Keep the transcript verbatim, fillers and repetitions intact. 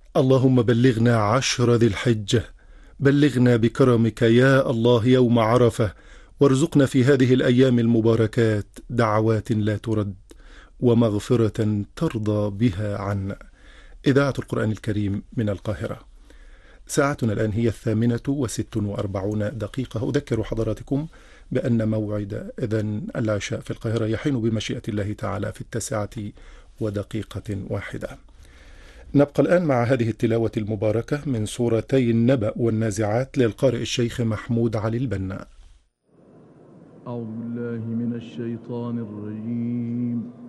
اللهم بلغنا عشر ذي الحجة، بلغنا بكرمك يا الله يوم عرفة، وارزقنا في هذه الأيام المباركات دعوات لا ترد ومغفرة ترضى بها عنا. إذاعة القرآن الكريم من القاهرة. ساعتنا الآن هي الثامنة وست وأربعون دقيقة. أذكر حضراتكم بأن موعد إذن العشاء في القاهرة يحين بمشيئة الله تعالى في التاسعة ودقيقة واحدة. نبقى الآن مع هذه التلاوة المباركة من سورتي النبأ والنازعات للقارئ الشيخ محمود علي البنا. أعوذ بالله من الشيطان الرجيم.